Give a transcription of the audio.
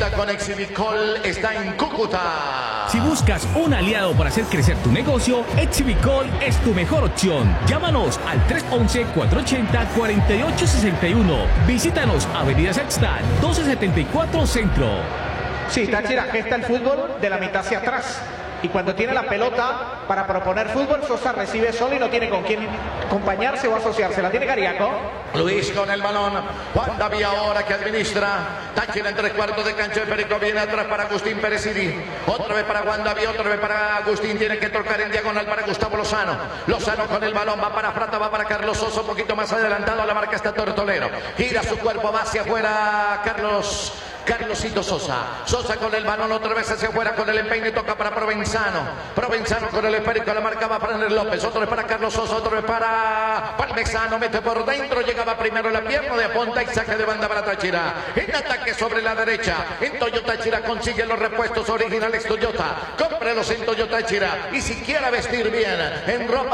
cita con Exhibicol está en Cúcuta. Si buscas un aliado para hacer crecer tu negocio, Exhibicol es tu mejor opción. Llámanos al 311-480-4861. Visítanos, Avenida Sexta, 1274 Centro. Sí, Táchira gesta el fútbol de la mitad hacia atrás. Y cuando tiene la pelota para proponer fútbol, Sosa recibe solo y no tiene con quién acompañarse o asociarse. La tiene Cariaco. Luis con el balón. Juan David ahora que administra. Táchira en 3/4 de cancha. Perico viene atrás para Agustín Perecidi. Otra vez para Juan David, otra vez para Agustín. Tiene que tocar en diagonal para Gustavo Lozano. Lozano con el balón. Va para Frata, va para Carlos Sosa. Un poquito más adelantado. La marca está Tortolero. Gira su cuerpo, va hacia afuera Carlosito Sosa. Sosa con el balón otra vez hacia afuera con el empeine. Toca para Provenzano. Provenzano con el esférico. La marca va para Ner López. Otra vez para Carlos Sosa. Otra vez para Palmezano. Mete por dentro. Llegaba primero la pierna de punta y saque de banda para Táchira. En ataque sobre la derecha. En Toyota Táchira consigue los repuestos originales Toyota. Cómprelos en Toyota Táchira. Y si quiere vestir bien en ropa